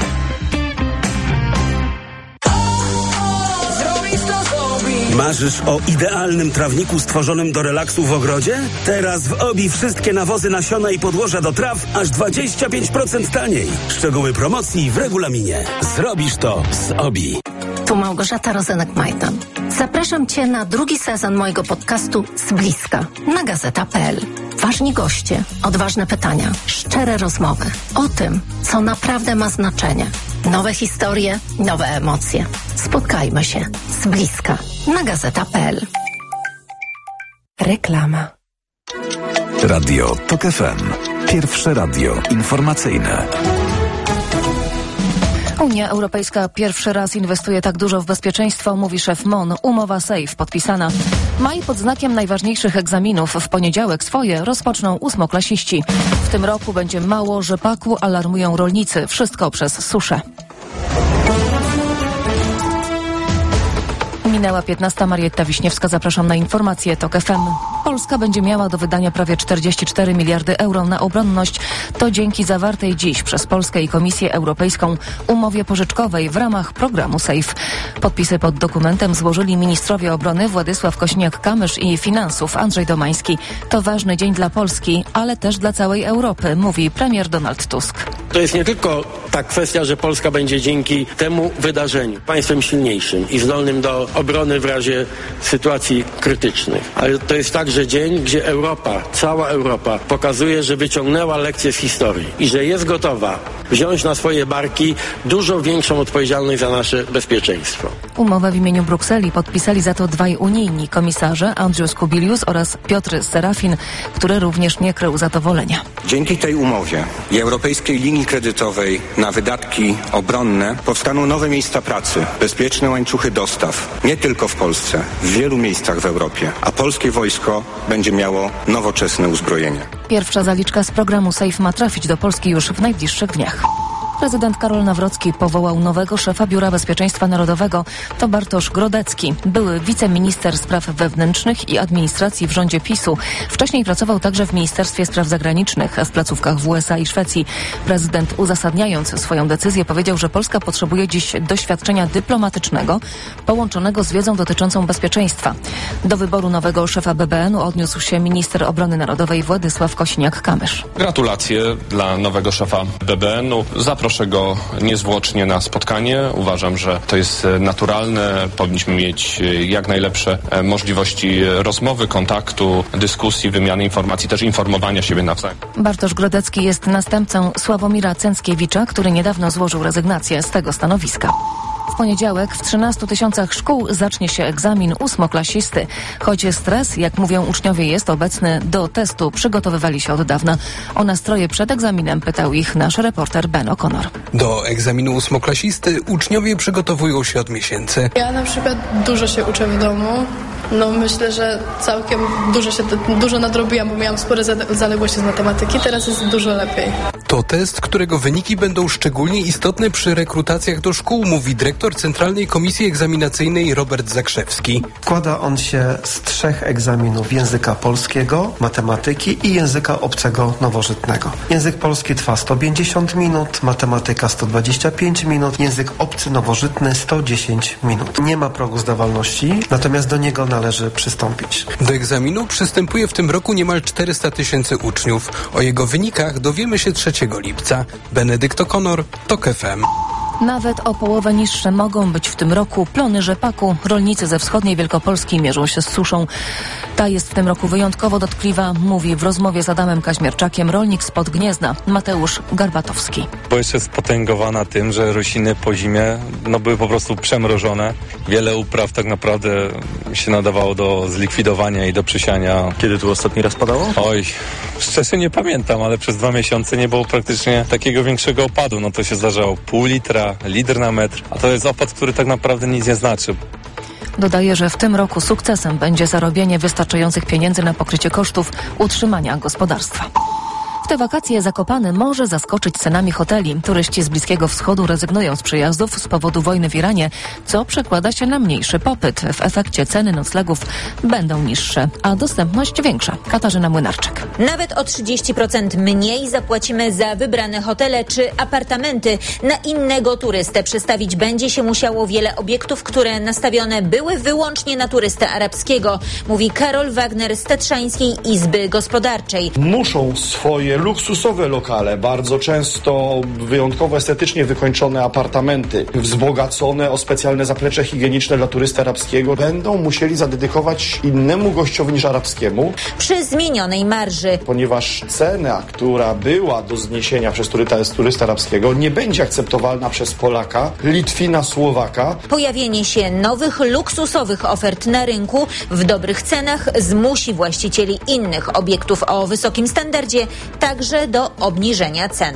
Marzysz o idealnym trawniku stworzonym do relaksu w ogrodzie? Teraz w Obi wszystkie nawozy, nasiona i podłoża do traw aż dwadzieścia pięć procent taniej. Szczegóły promocji w regulaminie. Zrobisz to z Obi. Tu Małgorzata Rozenek-Majtan. Zapraszam Cię na drugi sezon mojego podcastu Z bliska na gazeta kropka p l. Ważni goście, odważne pytania, szczere rozmowy o tym, co naprawdę ma znaczenie. Nowe historie, nowe emocje. Spotkajmy się z bliska na gazeta kropka p l. Reklama. Radio Tok F M. Pierwsze radio informacyjne. Unia Europejska pierwszy raz inwestuje tak dużo w bezpieczeństwo, mówi szef M O N. Umowa SAFE podpisana. Maj pod znakiem najważniejszych egzaminów. W poniedziałek swoje rozpoczną ósmoklasiści. W tym roku będzie mało rzepaku, alarmują rolnicy. Wszystko przez suszę. Minęła piętnasta. Marietta Wiśniewska, zapraszam na informacje Tok F M. Polska będzie miała do wydania prawie czterdzieści cztery miliardy euro na obronność. To dzięki zawartej dziś przez Polskę i Komisję Europejską umowie pożyczkowej w ramach programu SAFE. Podpisy pod dokumentem złożyli ministrowie obrony Władysław Kośniak-Kamysz i finansów Andrzej Domański. To ważny dzień dla Polski, ale też dla całej Europy, mówi premier Donald Tusk. To jest nie tylko ta kwestia, że Polska będzie dzięki temu wydarzeniu państwem silniejszym i zdolnym do obrony w razie sytuacji krytycznych. Ale to jest także dzień, gdzie Europa, cała Europa pokazuje, że wyciągnęła lekcje z historii i że jest gotowa wziąć na swoje barki dużo większą odpowiedzialność za nasze bezpieczeństwo. Umowę w imieniu Brukseli podpisali za to dwaj unijni komisarze, Andrius Kubilius oraz Piotr Serafin, który również nie krył zadowolenia. Dzięki tej umowie i europejskiej linii kredytowej na wydatki obronne powstaną nowe miejsca pracy, bezpieczne łańcuchy dostaw, nie tylko w Polsce, w wielu miejscach w Europie, a polskie wojsko jutro będzie miało nowoczesne uzbrojenie. Pierwsza zaliczka z programu SAFE ma trafić do Polski już w najbliższych dniach. Prezydent Karol Nawrocki powołał nowego szefa Biura Bezpieczeństwa Narodowego. To Bartosz Grodecki, były wiceminister spraw wewnętrznych i administracji w rządzie PiSu. Wcześniej pracował także w Ministerstwie Spraw Zagranicznych, a w placówkach w U S A i Szwecji. Prezydent, uzasadniając swoją decyzję, powiedział, że Polska potrzebuje dziś doświadczenia dyplomatycznego połączonego z wiedzą dotyczącą bezpieczeństwa. Do wyboru nowego szefa B B N u odniósł się minister obrony narodowej Władysław Kosiniak-Kamysz. Gratulacje dla nowego szefa B B N u. Zaproszę go niezwłocznie na spotkanie. Uważam, że to jest naturalne. Powinniśmy mieć jak najlepsze możliwości rozmowy, kontaktu, dyskusji, wymiany informacji, też informowania siebie nawzajem. Bartosz Grodecki jest następcą Sławomira Cęckiewicza, który niedawno złożył rezygnację z tego stanowiska. W poniedziałek w trzynastu tysiącach szkół zacznie się egzamin ósmoklasisty. Choć stres, jak mówią uczniowie, jest obecny, do testu przygotowywali się od dawna. O nastroje przed egzaminem pytał ich nasz reporter Ben O'Connor. Do egzaminu ósmoklasisty uczniowie przygotowują się od miesięcy. Ja na przykład dużo się uczę w domu. No myślę, że całkiem dużo się dużo nadrobiłam, bo miałam spore zaległości z matematyki. Teraz jest dużo lepiej. To test, którego wyniki będą szczególnie istotne przy rekrutacjach do szkół, mówi dyrektor Centralnej Komisji Egzaminacyjnej Robert Zakrzewski. Składa on się z trzech egzaminów: języka polskiego, matematyki i języka obcego nowożytnego. Język polski trwa sto pięćdziesiąt minut, matematyka sto dwadzieścia pięć minut, język obcy nowożytny sto dziesięć minut. Nie ma progu zdawalności, natomiast do niego należy przystąpić. Do egzaminu przystępuje w tym roku niemal czterysta tysięcy uczniów. O jego wynikach dowiemy się trzeciego lipca. Benedykt O'Connor, TOK F M. Nawet o połowę niższe mogą być w tym roku plony rzepaku. Rolnicy ze wschodniej Wielkopolski mierzą się z suszą. Ta jest w tym roku wyjątkowo dotkliwa, mówi w rozmowie z Adamem Kaźmierczakiem rolnik spod Gniezna, Mateusz Garbatowski. Bo jeszcze spotęgowana tym, że rośliny po zimie no, były po prostu przemrożone. Wiele upraw tak naprawdę się nadawało do zlikwidowania i do przysiania. Kiedy tu ostatni raz padało? Oj, szczerze nie pamiętam, ale przez dwa miesiące nie było praktycznie takiego większego opadu. No to się zdarzało pół litra, litr na metr, a to jest opad, który tak naprawdę nic nie znaczy. Dodaje, że w tym roku sukcesem będzie zarobienie wystarczających pieniędzy na pokrycie kosztów utrzymania gospodarstwa. W te wakacje Zakopane może zaskoczyć cenami hoteli. Turyści z Bliskiego Wschodu rezygnują z przejazdów z powodu wojny w Iranie, co przekłada się na mniejszy popyt. W efekcie ceny noclegów będą niższe, a dostępność większa. Katarzyna Młynarczyk. Nawet o trzydzieści procent mniej zapłacimy za wybrane hotele czy apartamenty. Na innego turystę przestawić będzie się musiało wiele obiektów, które nastawione były wyłącznie na turystę arabskiego, mówi Karol Wagner z Tatrzańskiej Izby Gospodarczej. Muszą swoje luksusowe lokale, bardzo często wyjątkowo estetycznie wykończone apartamenty, wzbogacone o specjalne zaplecze higieniczne dla turysty arabskiego, będą musieli zadedykować innemu gościowi niż arabskiemu. Przy zmienionej marży. Ponieważ cena, która była do zniesienia przez turystę, turystę arabskiego, nie będzie akceptowalna przez Polaka, Litwina, Słowaka. Pojawienie się nowych, luksusowych ofert na rynku w dobrych cenach zmusi właścicieli innych obiektów o wysokim standardzie także do obniżenia cen.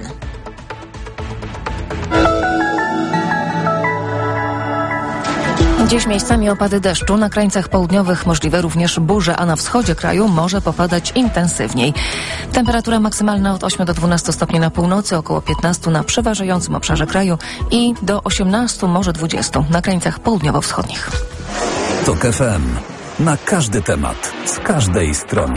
Dziś miejscami opady deszczu, na krańcach południowych możliwe również burze, a na wschodzie kraju może popadać intensywniej. Temperatura maksymalna od ośmiu do dwunastu stopni na północy, około piętnastu na przeważającym obszarze kraju i do osiemnastu, może dwudziestu na krańcach południowo-wschodnich. TOK F M. Na każdy temat, z każdej strony.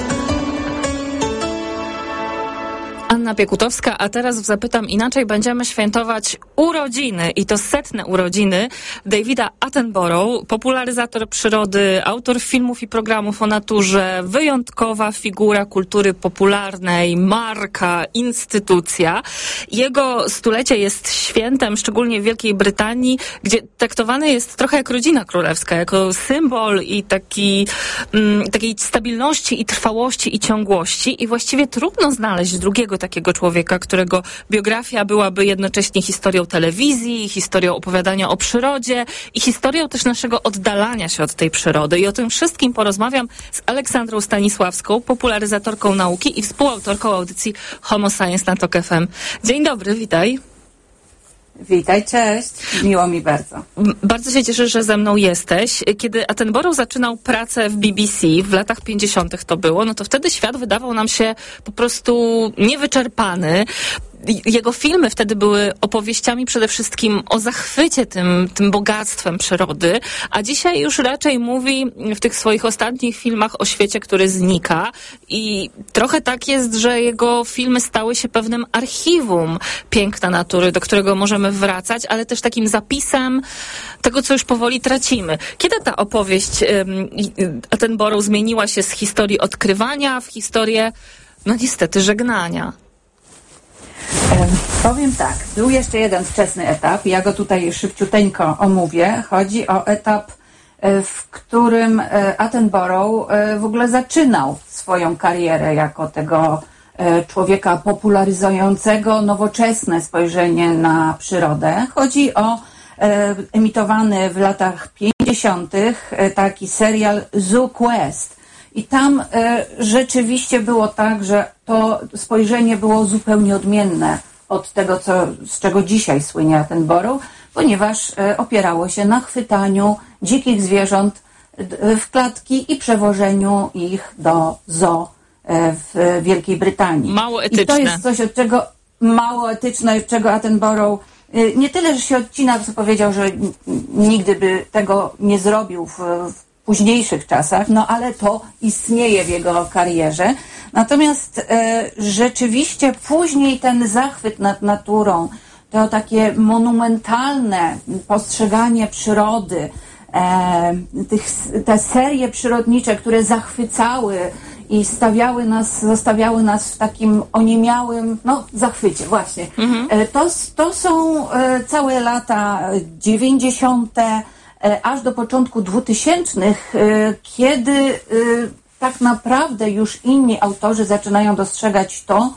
Anna Piekutowska, a teraz w Zapytam Inaczej będziemy świętować urodziny i to setne urodziny Davida Attenborough, popularyzator przyrody, autor filmów i programów o naturze, wyjątkowa figura kultury popularnej, marka, instytucja. Jego stulecie jest świętem, szczególnie w Wielkiej Brytanii, gdzie traktowany jest trochę jak rodzina królewska, jako symbol i taki, mm, takiej stabilności i trwałości i ciągłości i właściwie trudno znaleźć drugiego takiego człowieka, którego biografia byłaby jednocześnie historią telewizji, historią opowiadania o przyrodzie i historią też naszego oddalania się od tej przyrody. I o tym wszystkim porozmawiam z Aleksandrą Stanisławską, popularyzatorką nauki i współautorką audycji Homo Science na TOK F M. Dzień dobry, witaj. Witaj, cześć. Miło mi bardzo. Bardzo się cieszę, że ze mną jesteś. Kiedy Attenborough zaczynał pracę w B B C, w latach pięćdziesiątych to było, no to wtedy świat wydawał nam się po prostu niewyczerpany. Jego filmy wtedy były opowieściami przede wszystkim o zachwycie tym, tym bogactwem przyrody, a dzisiaj już raczej mówi w tych swoich ostatnich filmach o świecie, który znika i trochę tak jest, że jego filmy stały się pewnym archiwum piękna natury, do którego możemy wracać, ale też takim zapisem tego, co już powoli tracimy. Kiedy ta opowieść um, Attenborough zmieniła się z historii odkrywania w historię, no niestety, żegnania? Powiem tak, był jeszcze jeden wczesny etap, ja go tutaj szybciuteńko omówię. Chodzi o etap, w którym Attenborough w ogóle zaczynał swoją karierę jako tego człowieka popularyzującego nowoczesne spojrzenie na przyrodę. Chodzi o emitowany w latach pięćdziesiątych taki serial Zoo Quest. I tam e, rzeczywiście było tak, że to spojrzenie było zupełnie odmienne od tego, co, z czego dzisiaj słynie Attenborough, ponieważ e, opierało się na chwytaniu dzikich zwierząt d, w klatki i przewożeniu ich do zoo e, w Wielkiej Brytanii. Mało etyczne. I to jest coś, od czego mało etyczne, od czego Attenborough e, nie tyle, że się odcina, co powiedział, że n, nigdy by tego nie zrobił w, w późniejszych czasach, no ale to istnieje w jego karierze. Natomiast e, rzeczywiście później ten zachwyt nad naturą, to takie monumentalne postrzeganie przyrody, e, tych, te serie przyrodnicze, które zachwycały i stawiały nas, zostawiały nas w takim oniemiałym, no, zachwycie, właśnie. Mhm. E, to, to są e, całe lata dziewięćdziesiąte, aż do początku dwutysięcznych, kiedy tak naprawdę już inni autorzy zaczynają dostrzegać to,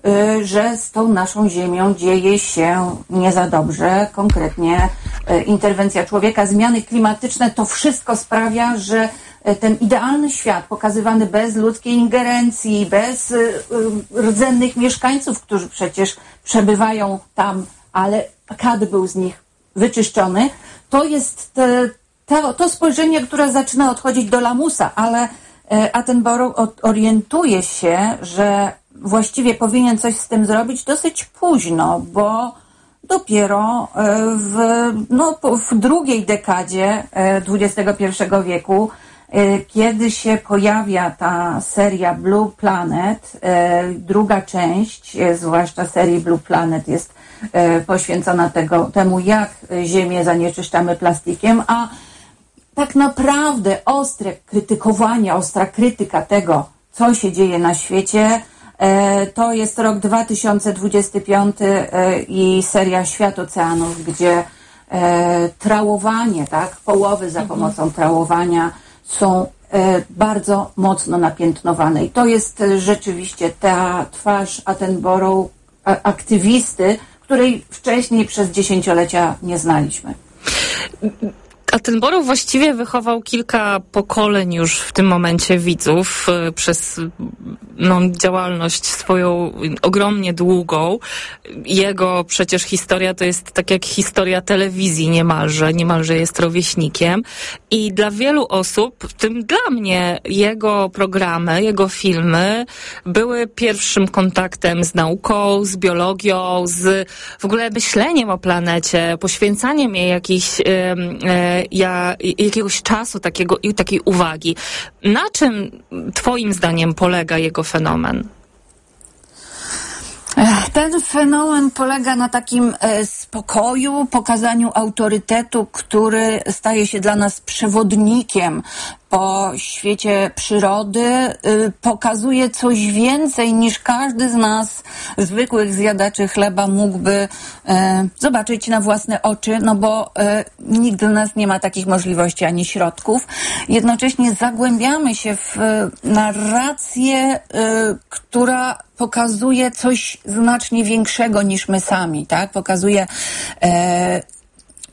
że z tą naszą ziemią dzieje się nie za dobrze. Konkretnie interwencja człowieka, zmiany klimatyczne, to wszystko sprawia, że ten idealny świat pokazywany bez ludzkiej ingerencji, bez rdzennych mieszkańców, którzy przecież przebywają tam, ale każdy był z nich wyczyszczony, to jest te, to, to spojrzenie, które zaczyna odchodzić do lamusa, ale Attenborough orientuje się, że właściwie powinien coś z tym zrobić dosyć późno, bo dopiero w, no, w drugiej dekadzie dwudziestego pierwszego wieku, kiedy się pojawia ta seria Blue Planet, druga część, zwłaszcza serii Blue Planet, jest poświęcona tego, temu, jak Ziemię zanieczyszczamy plastikiem, a tak naprawdę ostre krytykowanie, ostra krytyka tego, co się dzieje na świecie, to jest rok dwa tysiące dwudziesty piąty i seria Świat Oceanów, gdzie trałowanie, tak, połowy za pomocą trałowania są bardzo mocno napiętnowane. I to jest rzeczywiście ta twarz Attenborough, aktywisty, której wcześniej przez dziesięciolecia nie znaliśmy. Attenborough właściwie wychował kilka pokoleń już w tym momencie widzów przez no, działalność swoją ogromnie długą. Jego przecież historia to jest tak jak historia telewizji niemalże, niemalże jest rówieśnikiem. I dla wielu osób, w tym dla mnie, jego programy, jego filmy były pierwszym kontaktem z nauką, z biologią, z w ogóle myśleniem o planecie, poświęcaniem jej jakichś e, Ja, jakiegoś czasu, takiego, i takiej uwagi. Na czym twoim zdaniem polega jego fenomen? Ten fenomen polega na takim spokoju, pokazaniu autorytetu, który staje się dla nas przewodnikiem po świecie przyrody, pokazuje coś więcej niż każdy z nas, zwykłych zjadaczy chleba, mógłby zobaczyć na własne oczy, no bo nikt z nas nie ma takich możliwości ani środków. Jednocześnie zagłębiamy się w narrację, która pokazuje coś znacznie większego niż my sami, tak? Pokazuje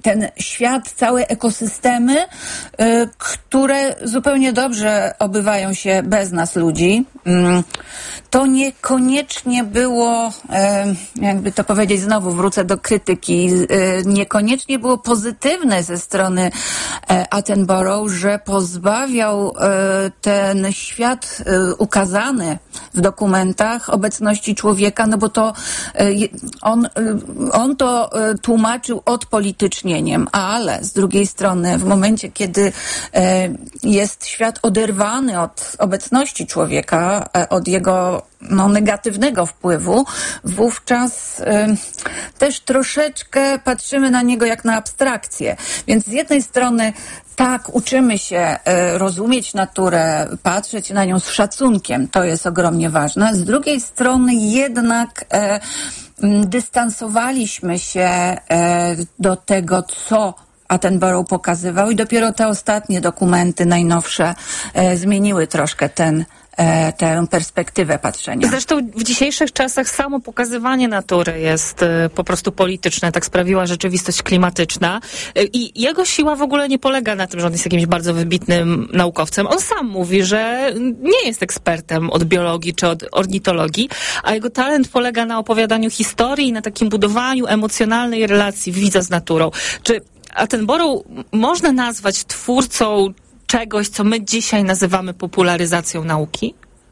ten świat, całe ekosystemy, które zupełnie dobrze obywają się bez nas ludzi. To niekoniecznie było, jakby to powiedzieć, znowu wrócę do krytyki, niekoniecznie było pozytywne ze strony Attenborough, że pozbawiał ten świat ukazany w dokumentach obecności człowieka, no bo to on, on to tłumaczył odpolitycznieniem, ale z drugiej strony w momencie, kiedy jest świat oderwany od obecności człowieka, od jego no, negatywnego wpływu, wówczas y, też troszeczkę patrzymy na niego jak na abstrakcję. Więc z jednej strony tak, uczymy się y, rozumieć naturę, patrzeć na nią z szacunkiem, to jest ogromnie ważne. Z drugiej strony jednak y, y, dystansowaliśmy się y, do tego, co Attenborough pokazywał i dopiero te ostatnie dokumenty, najnowsze, y, zmieniły troszkę ten tę perspektywę patrzenia. Zresztą w dzisiejszych czasach samo pokazywanie natury jest y, po prostu polityczne. Tak sprawiła rzeczywistość klimatyczna. Y, I jego siła w ogóle nie polega na tym, że on jest jakimś bardzo wybitnym naukowcem. On sam mówi, że nie jest ekspertem od biologii czy od ornitologii, a jego talent polega na opowiadaniu historii, na takim budowaniu emocjonalnej relacji widza z naturą. Czy Attenborough można nazwać twórcą czegoś, co my dzisiaj nazywamy popularyzacją nauki?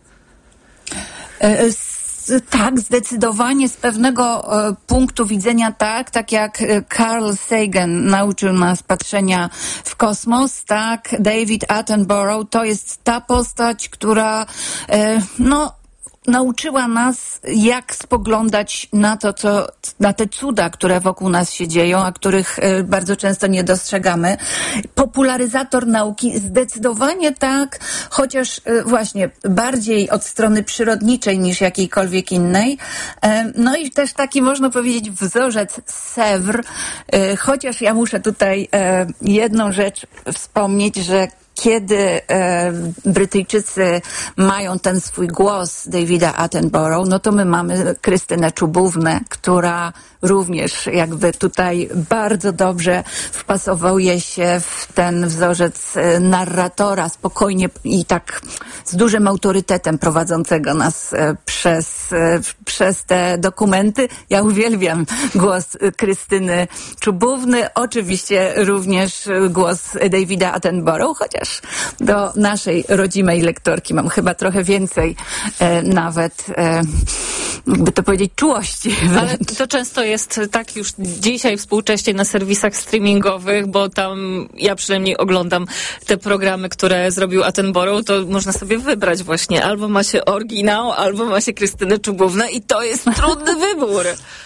Tak, zdecydowanie z pewnego e, punktu widzenia tak, tak jak Carl Sagan nauczył nas patrzenia w kosmos, tak, David Attenborough to jest ta postać, która e, no nauczyła nas, jak spoglądać na to, co, na te cuda, które wokół nas się dzieją, a których y, bardzo często nie dostrzegamy. Popularyzator nauki zdecydowanie tak, chociaż y, właśnie bardziej od strony przyrodniczej niż jakiejkolwiek innej. Y, no i też taki, można powiedzieć, wzorzec Sèvres, y, chociaż ja muszę tutaj y, jedną rzecz wspomnieć, że kiedy e, Brytyjczycy mają ten swój głos Davida Attenborough, no to my mamy Krystynę Czubównę, która również jakby tutaj bardzo dobrze wpasowuje się w ten wzorzec narratora, spokojnie i tak z dużym autorytetem prowadzącego nas przez, przez te dokumenty. Ja uwielbiam głos Krystyny Czubówny, oczywiście również głos Davida Attenborough, chociaż do naszej rodzimej lektorki mam chyba trochę więcej e, nawet, e, jakby to powiedzieć, czułości. Ale to często jest tak już dzisiaj współcześnie na serwisach streamingowych, bo tam ja przynajmniej oglądam te programy, które zrobił Attenborough, to można sobie wybrać właśnie, albo ma się oryginał, albo ma się Krystynę Czubównę i to jest trudny wybór.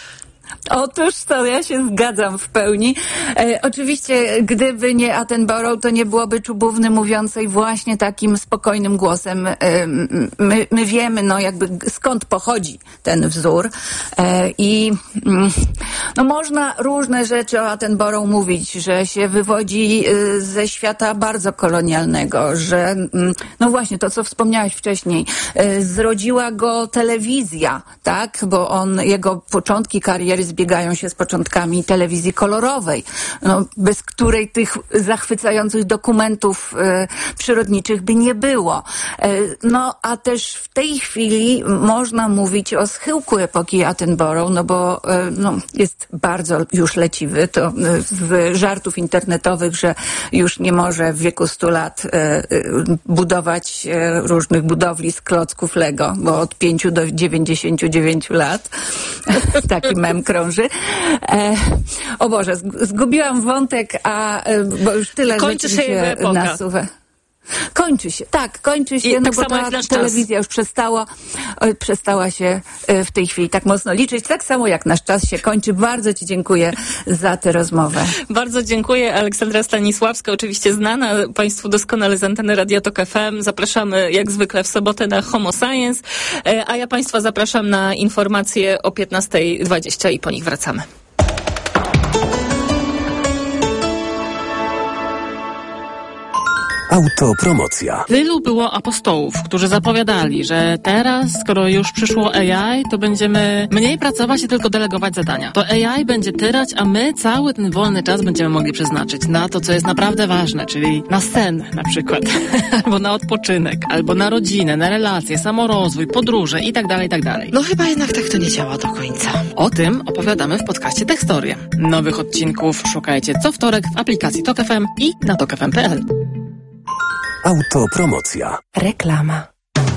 Otóż to ja się zgadzam w pełni. E, oczywiście, gdyby nie Attenborough, to nie byłoby Czubówny mówiącej właśnie takim spokojnym głosem. E, my, my wiemy, no jakby skąd pochodzi ten wzór e, i mm, no można różne rzeczy o Attenborough mówić, że się wywodzi e, ze świata bardzo kolonialnego, że mm, no właśnie to, co wspomniałaś wcześniej, e, zrodziła go telewizja, tak, bo on, jego początki kariery zbiegają się z początkami telewizji kolorowej, no, bez której tych zachwycających dokumentów e, przyrodniczych by nie było. E, no, a też w tej chwili można mówić o schyłku epoki Attenborough, no bo e, no, jest bardzo już leciwy, to e, z żartów internetowych, że już nie może w wieku stu lat e, e, budować e, różnych budowli z klocków Lego, bo od pięciu do dziewięćdziesięciu dziewięciu lat taki mem krąży. E, o Boże, zgubiłam wątek, a bo już tyle Kończy rzeczy się się epoka. nasuwa. Kończy się, tak, kończy się, I no tak bo samo ta jak nasz telewizja czas. już przestała, e, przestała się e, w tej chwili tak mocno liczyć, tak samo jak nasz czas się kończy. Bardzo Ci dziękuję za tę rozmowę. Bardzo dziękuję. Aleksandra Stanisławska, oczywiście znana Państwu doskonale z anteny Radia Tok F M. Zapraszamy jak zwykle w sobotę na Homo Science, e, a ja Państwa zapraszam na informacje o piętnasta dwadzieścia i po nich wracamy. Autopromocja. Tylu było apostołów, którzy zapowiadali, że teraz, skoro już przyszło A I, to będziemy mniej pracować i tylko delegować zadania. To A I będzie tyrać, a my cały ten wolny czas będziemy mogli przeznaczyć na to, co jest naprawdę ważne, czyli na sen na przykład, albo na odpoczynek, albo na rodzinę, na relacje, samorozwój, podróże i tak dalej, i tak dalej. No chyba jednak tak to nie działa do końca. O tym opowiadamy w podcaście Tekstorie. Nowych odcinków szukajcie co wtorek w aplikacji Tok F M i na tok f m kropka p l. Autopromocja. Reklama.